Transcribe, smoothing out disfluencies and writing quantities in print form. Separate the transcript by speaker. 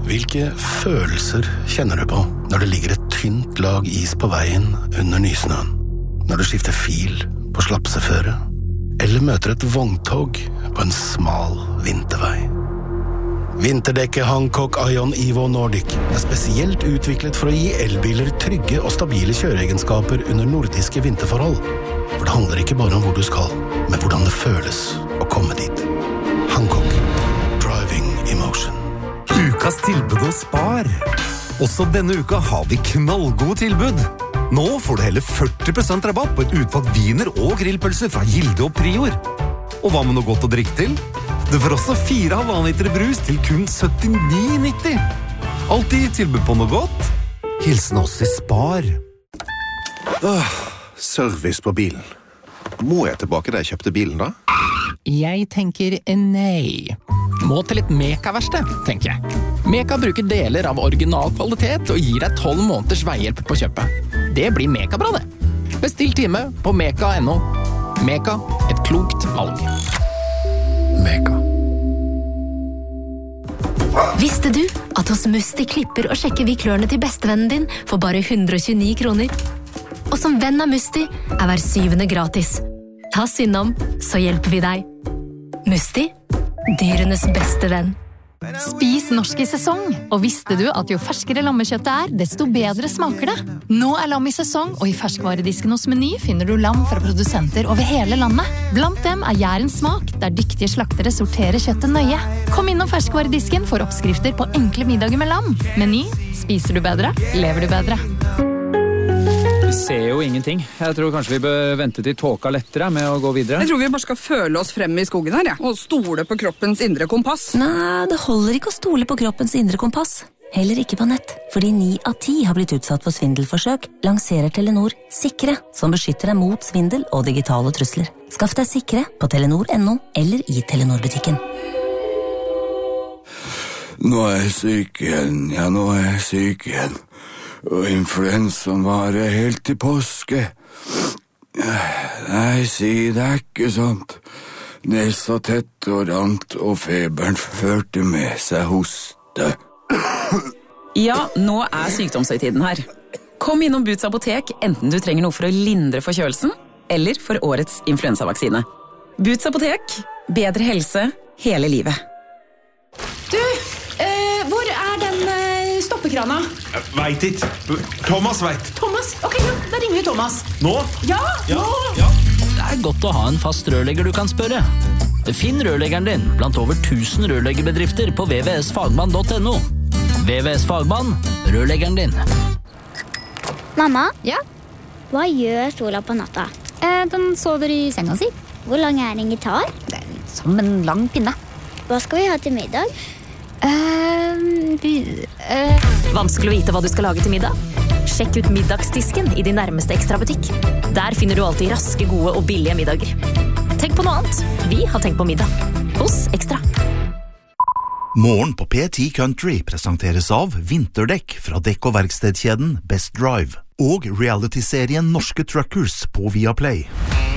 Speaker 1: Hvilke følelser kjenner du på når det ligger et tynt lag is på veien under nysnøen? Når du skifter fil på slapseføre? Eller møter et vogntog på en smal vintervei? Vinterdekket Hankook Ion Evo Nordic spesielt utviklet for å gi elbiler trygge og stabile kjøreegenskaper under nordiske vinterforhold. For det handler ikke bare om hvor du skal, men hvordan det føles å komme dit. Hankook. Driving emotion.
Speaker 2: Ukas tilbud hos Spar. Også denne uka har vi knallgode tilbud. Nå får du hele 40% rabatt på et utvalgt viner og grillpølser fra Gilde og Prior. Og hva med noe godt å drikke til? Du får også 4,5 liter brus til kun 79,90. Alltid tilbud på noe godt. Hilsen oss i Spar.
Speaker 3: Service på bilen. Må jeg tilbake da jeg kjøpte bilen da?
Speaker 4: Jeg tenker nei. Må til litt Meka-verksted, tenker jeg. Meka bruker deler av original kvalitet og gir deg 12 måneders veihjelp på kjøpet. Det blir Meka-bra det. Bestill time på meka.no. Meka, et klokt valg. Meka.
Speaker 5: Visste du at hos Musti klipper og sjekker vi klørne til bestevennen din for bare 129 kroner? Og som venn av Musti hver 7. gratis. Ta synd om, så hjelper vi deg. Musti, dyrenes beste venn.
Speaker 6: Spis norsk i sesong, og visste du at jo ferskere lammekjøttet desto bedre smaker det? Nå lam i sesong, og i ferskvaredisken hos Meny finner du lam fra produsenter over hele landet. Blant dem Jærens smak, der dyktige slaktere sorterer kjøttet nøye. Kom innom ferskvaredisken for oppskrifter på enkle middager med lam. Meny, spiser du bedre, lever du bedre.
Speaker 7: Vi ser jo ingenting. Jeg tror kanskje vi bør vente til tåka lettere med å gå videre.
Speaker 8: Jeg tror vi bare skal føle oss frem i skogen her, og stole på kroppens indre kompass.
Speaker 5: Nei, det holder ikke å stole på kroppens indre kompass. Heller ikke på nett, fordi 9 av 10 har blitt utsatt for svindelforsøk, lanserer Telenor Sikre, som beskytter deg mot svindel og digitale trusler. Skaff deg Sikre på telenor.no eller i Telenor-butikken.
Speaker 9: Nå jeg syk igjen, nå jeg syk igjen. Og influensaen varer helt til påske. Nei, si det ikke sånt. Nesa tett og rant, og feberen førte med seg hoste.
Speaker 10: Ja, nå sykdomshøytiden her. Kom innom Boots apotek, enten du trenger noe for å lindre forkjølelsen, eller for årets influensavaksine. Boots apotek, bedre helse hele livet.
Speaker 11: Du, hvor den stoppekrana?
Speaker 12: Vet ikke. Thomas vet.
Speaker 11: Thomas? Ok, ja, da ringer vi Thomas.
Speaker 12: Nå?
Speaker 11: Ja, nå!
Speaker 12: Ja.
Speaker 13: Det godt å ha en fast rørlegger du kan spørre. Finn rørleggeren din blant over 1000 rørleggerbedrifter på vvsfagmann.no. VVS Fagmann, rørleggeren din.
Speaker 14: Mamma?
Speaker 6: Ja?
Speaker 14: Hva gjør Sola på natta?
Speaker 6: Den sover i senga si.
Speaker 14: Hvor lang en gitar?
Speaker 6: Som en lang pinne.
Speaker 14: Hva skal vi ha til middag?
Speaker 5: Vanskelig å vite hva du skal lage til middag? Sjekk ut middagsdisken i din nærmeste ekstrabutikk. Der finner du alltid raske, gode og billige middager. Tenk på noe annet. Vi har tenkt på middag. Hos Ekstra.
Speaker 15: Morgen på P10 Country presenteres av vinterdekk fra dekk- og verkstedkjeden Best Drive og reality-serien Norske Truckers på Viaplay.